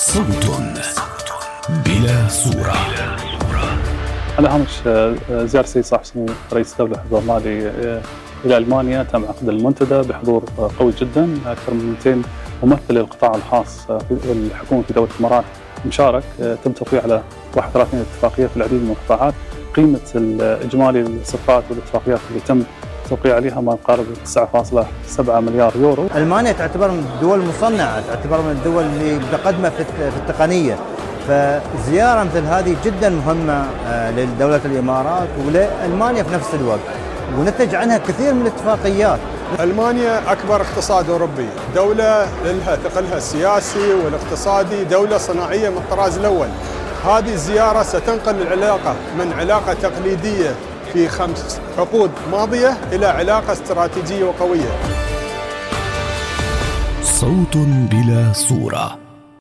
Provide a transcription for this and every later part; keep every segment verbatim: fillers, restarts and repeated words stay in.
صوت بلا صورة. على هامش زيارة السيد صاحب السمو رئيس الدولة حفظه الله إلى ألمانيا، تم عقد المنتدى بحضور قوي جدا، أكثر من مئتين ممثل للقطاع الخاص في الحكومة في دولة الإمارات مشارك. تم توقيع على واحد وثلاثين اتفاقية في العديد من القطاعات. قيمة الإجمالي الصفقات والاتفاقيات اللي تم توقيع عليها ما يقارب تسعة فاصلة سبعة مليار يورو. ألمانيا تعتبر من الدول المصنعة، تعتبر من الدول اللي متقدمة في التقنية، فزيارة مثل هذه جدا مهمة لدولة الإمارات ولألمانيا في نفس الوقت، ونتج عنها كثير من الاتفاقيات. ألمانيا أكبر اقتصاد أوروبي، دولة لها ثقلها السياسي والاقتصادي، دولة صناعية من الطراز الأول. هذه الزيارة ستنقل العلاقة من علاقة تقليدية في خمس عقود ماضية إلى علاقة استراتيجية وقوية. صوت بلا صورة.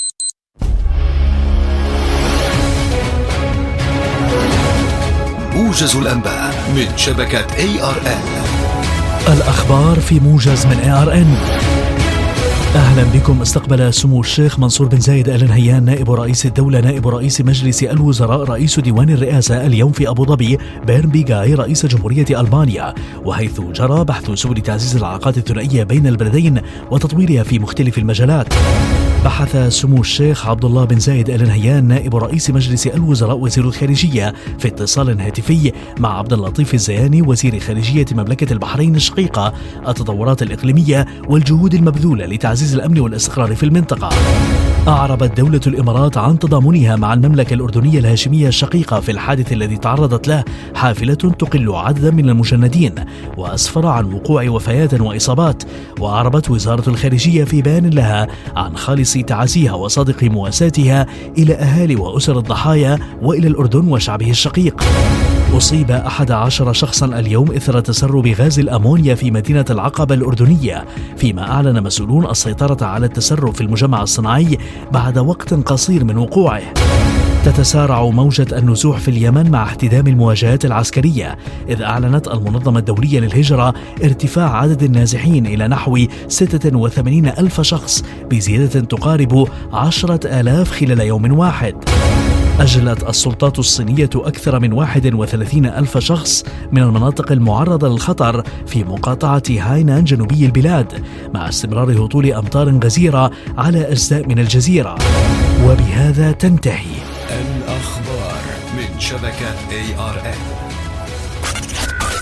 موجز الأنباء من شبكة إيه آر إن. الأخبار في موجز من إيه آر إن. أهلا بكم. استقبل سمو الشيخ منصور بن زايد آل نهيان نائب رئيس الدولة نائب رئيس مجلس الوزراء رئيس ديوان الرئاسة اليوم في أبو ظبي بيرن بيغاي رئيس جمهورية ألبانيا، وحيث جرى بحث سبل تعزيز العلاقات الثنائية بين البلدين وتطويرها في مختلف المجالات. بحث سمو الشيخ عبد الله بن زايد آل نهيان نائب رئيس مجلس الوزراء وزير الخارجية في اتصال هاتفي مع عبد اللطيف الزياني وزير خارجية مملكة البحرين الشقيقة التطورات الإقليمية والجهود المبذولة لتعزيز الأمن والاستقرار في المنطقة. أعربت دولة الإمارات عن تضامنها مع المملكة الأردنية الهاشمية الشقيقة في الحادث الذي تعرضت له حافلة تقل عددا من المجندين، وأسفر عن وقوع وفيات وإصابات. وأعربت وزارة الخارجية في بيان لها عن خالص تعازيها وصادق مواساتها إلى أهالي وأسر الضحايا وإلى الأردن وشعبه الشقيق. أصيب أحد عشر شخصا اليوم إثر تسرب غاز الأمونيا في مدينة العقبة الأردنية، فيما أعلن مسؤولون السيطرة على التسرب في المجمع الصناعي بعد وقت قصير من وقوعه. تتسارع موجة النزوح في اليمن مع احتدام المواجهات العسكرية، إذ أعلنت المنظمة الدولية للهجرة ارتفاع عدد النازحين إلى نحو ستة وثمانين ألف شخص بزيادة تقارب عشرة آلاف خلال يوم واحد. أجلت السلطات الصينية أكثر من واحد وثلاثين ألف شخص من المناطق المعرضة للخطر في مقاطعة هاينان جنوبي البلاد، مع استمرار هطول أمطار غزيرة على أجزاء من الجزيرة. وبهذا تنتهي الأخبار من شبكة إيه آر إن.